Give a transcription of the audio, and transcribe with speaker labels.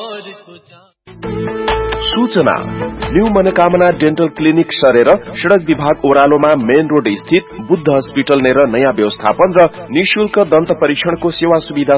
Speaker 1: सूचना न्यू मनोकामना dental clinic सरेर सड़क विभाग ओह्रालोमा मेन रोड स्थित बुद्ध हस्पिटल नेर नयाँ व्यवस्थापन र निशुल्क दन्त परीक्षणको सेवा सुविधा